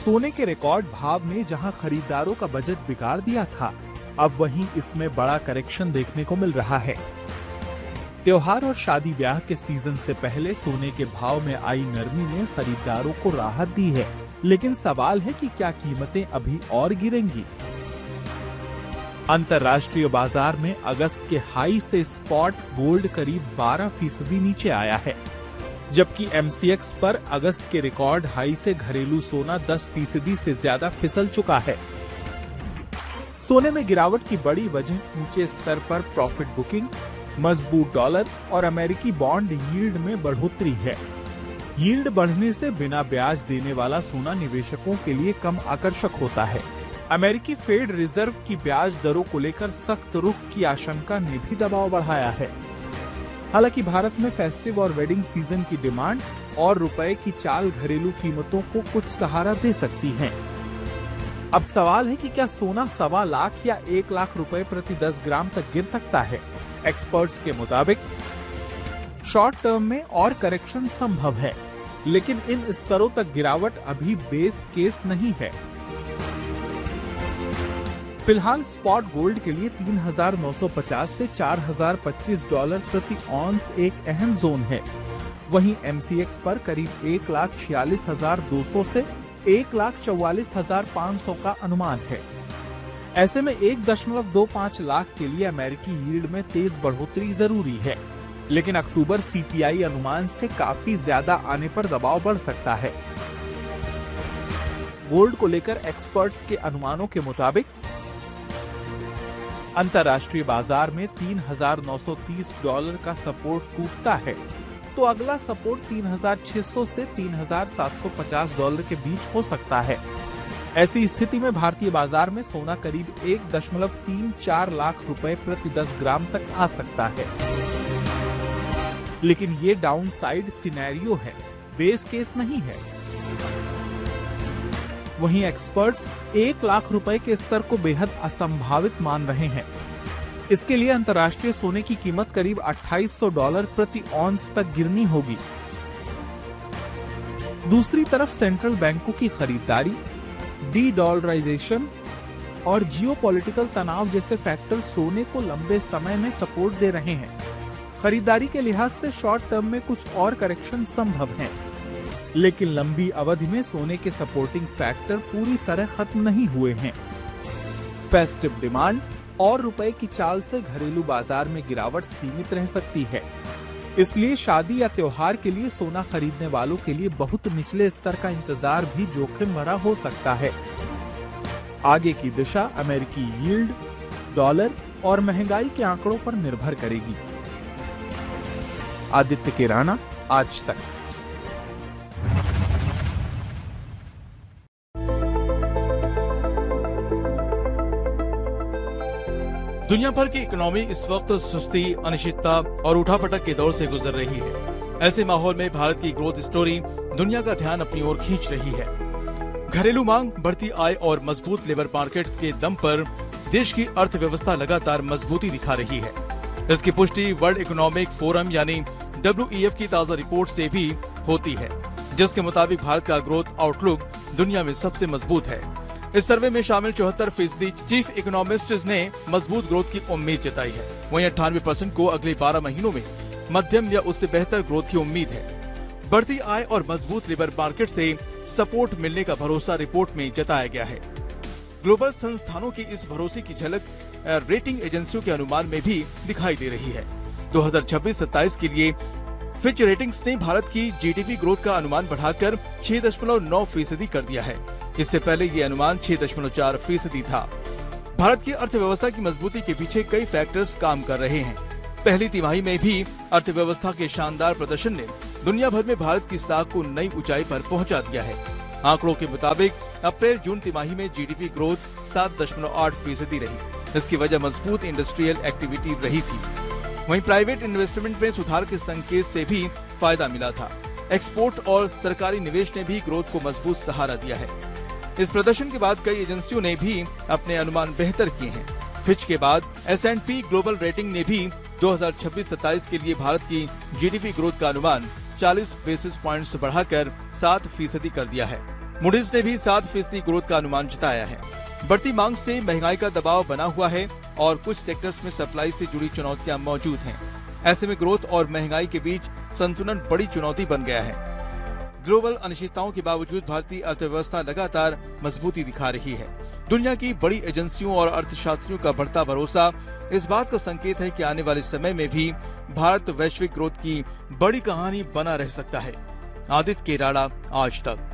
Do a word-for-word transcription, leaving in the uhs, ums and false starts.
सोने के रिकॉर्ड भाव ने जहां खरीदारों का बजट बिगाड़ दिया था, अब वहीं इसमें बड़ा करेक्शन देखने को मिल रहा है। त्योहार और शादी ब्याह के सीजन से पहले सोने के भाव में आई नरमी ने खरीदारों को राहत दी है, लेकिन सवाल है कि क्या कीमतें अभी और गिरेंगी। अंतर्राष्ट्रीय बाजार में अगस्त के हाई से स्पॉट गोल्ड करीब बारह फीसदी नीचे आया है, जबकि एमसीएक्स पर अगस्त के रिकॉर्ड हाई से घरेलू सोना दस फीसदी से ज्यादा फिसल चुका है। सोने में गिरावट की बड़ी वजह ऊंचे स्तर पर प्रॉफिट बुकिंग, मजबूत डॉलर और अमेरिकी बॉन्ड यील्ड में बढ़ोतरी है। यील्ड बढ़ने से बिना ब्याज देने वाला सोना निवेशकों के लिए कम आकर्षक होता है। अमेरिकी फेड रिजर्व की ब्याज दरों को लेकर सख्त रुख की आशंका ने भी दबाव बढ़ाया है। हालांकि भारत में फेस्टिव और वेडिंग सीजन की डिमांड और रुपए की चाल घरेलू कीमतों को कुछ सहारा दे सकती है। अब सवाल है कि क्या सोना सवा लाख या एक लाख रुपए प्रति दस ग्राम तक गिर सकता है। एक्सपर्ट्स के मुताबिक शॉर्ट टर्म में और करेक्शन संभव है, लेकिन इन स्तरों तक गिरावट अभी बेस केस नहीं है। फिलहाल स्पॉट गोल्ड के लिए तीन हजार नौ सौ पचास से चार हजार पच्चीस डॉलर प्रति ऑन्स एक अहम जोन है। वहीं एमसीएक्स पर करीब एक लाख छियालीस हजार दो सौ से एक लाख चौवालीस हजार पाँच सौ का अनुमान है। ऐसे में एक दशमलव दो पाँच लाख के लिए अमेरिकी यील्ड में तेज बढ़ोतरी जरूरी है, लेकिन अक्टूबर सीपीआई अनुमान से काफी ज्यादा आने पर दबाव बढ़ सकता है। गोल्ड को लेकर एक्सपर्ट्स के अनुमानों के मुताबिक अंतर्राष्ट्रीय बाजार में तीन हजार नौ सौ तीस डॉलर का सपोर्ट टूटता है तो अगला सपोर्ट तीन हजार छह सौ से तीन हजार सात सौ पचास डॉलर के बीच हो सकता है। ऐसी स्थिति में भारतीय बाजार में सोना करीब एक दशमलव तीन चार लाख रुपए प्रति दस ग्राम तक आ सकता है, लेकिन ये डाउन साइड सिनेरियो है, बेस केस नहीं है। वहीं एक्सपर्ट्स एक लाख रुपए के स्तर को बेहद असंभावित मान रहे हैं। इसके लिए अंतर्राष्ट्रीय सोने की कीमत करीब अट्ठाईस सौ डॉलर प्रति ऑन्स तक गिरनी होगी। दूसरी तरफ सेंट्रल बैंकों की खरीदारी, डी डॉलराइजेशन और जियोपॉलिटिकल तनाव जैसे फैक्टर सोने को लंबे समय में सपोर्ट दे रहे हैं। खरीदारी के लिहाज से शॉर्ट टर्म में कुछ और करेक्शन संभव है, लेकिन लंबी अवधि में सोने के सपोर्टिंग फैक्टर पूरी तरह खत्म नहीं हुए हैं। फेस्टिव डिमांड और रुपए की चाल से घरेलू बाजार में गिरावट सीमित रह सकती है। इसलिए शादी या त्योहार के लिए सोना खरीदने वालों के लिए बहुत निचले स्तर का इंतजार भी जोखिम भरा हो सकता है। आगे की दिशा अमेरिकी यील्ड, डॉलर और महंगाई के आंकड़ों पर निर्भर करेगी। आदित्य केराना, आज तक। दुनिया भर की इकोनॉमी इस वक्त सुस्ती, अनिश्चितता और उठापटक के दौर से गुजर रही है। ऐसे माहौल में भारत की ग्रोथ स्टोरी दुनिया का ध्यान अपनी ओर खींच रही है। घरेलू मांग, बढ़ती आय और मजबूत लेबर मार्केट के दम पर देश की अर्थव्यवस्था लगातार मजबूती दिखा रही है। इसकी पुष्टि वर्ल्ड इकोनॉमिक फोरम यानी डब्ल्यू ई एफ की ताजा रिपोर्ट से भी होती है, जिसके मुताबिक भारत का ग्रोथ आउटलुक दुनिया में सबसे मजबूत है। इस सर्वे में शामिल चौहत्तर फीसदी चीफ इकोनॉमिस्ट ने मजबूत ग्रोथ की उम्मीद जताई है। वहीं अट्ठानवे परसेंट को अगले बारह महीनों में मध्यम या उससे बेहतर ग्रोथ की उम्मीद है। बढ़ती आय और मजबूत लेबर मार्केट से सपोर्ट मिलने का भरोसा रिपोर्ट में जताया गया है। ग्लोबल संस्थानों की इस भरोसे की झलक रेटिंग एजेंसियों के अनुमान में भी दिखाई दे रही है। दो हजार छब्बीस सत्ताईस के लिए फिच रेटिंग्स ने भारत की जीडीपी ग्रोथ का अनुमान बढ़ाकर छह दशमलव नौ फीसदी कर दिया है। इससे पहले ये अनुमान छह दशमलव चार फीसदी था। भारत की अर्थव्यवस्था की मजबूती के पीछे कई फैक्टर्स काम कर रहे हैं। पहली तिमाही में भी अर्थव्यवस्था के शानदार प्रदर्शन ने दुनिया भर में भारत की साख को नई ऊंचाई पर पहुंचा दिया है। आंकड़ों के मुताबिक अप्रैल जून तिमाही में जीडीपी ग्रोथ सात दशमलव आठ फीसदी रही। इसकी वजह मजबूत इंडस्ट्रियल एक्टिविटी रही थी। वहीं प्राइवेट इन्वेस्टमेंट में सुधार के संकेत से भी फायदा मिला था। एक्सपोर्ट और सरकारी निवेश ने भी ग्रोथ को मजबूत सहारा दिया है। इस प्रदर्शन के बाद कई एजेंसियों ने भी अपने अनुमान बेहतर किए हैं। फिच के बाद S and P global rating ने भी दो हजार छब्बीस सत्ताईस के लिए भारत की जीडीपी ग्रोथ का अनुमान चालीस बेसिस पॉइंट्स बढ़ाकर सात फीसदी कर दिया है। मूडीज ने भी सात फीसदी ग्रोथ का अनुमान जताया है। बढ़ती मांग से महंगाई का दबाव बना हुआ है और कुछ सेक्टर्स में सप्लाई से जुड़ी चुनौतियां मौजूद हैं। ऐसे में ग्रोथ और महंगाई के बीच संतुलन बड़ी चुनौती बन गया है। ग्लोबल अनिश्चितताओं के बावजूद भारतीय अर्थव्यवस्था लगातार मजबूती दिखा रही है। दुनिया की बड़ी एजेंसियों और अर्थशास्त्रियों का बढ़ता भरोसा इस बात का संकेत है कि आने वाले समय में भी भारत वैश्विक ग्रोथ की बड़ी कहानी बना रह सकता है। आदित्य केराला, आज तक।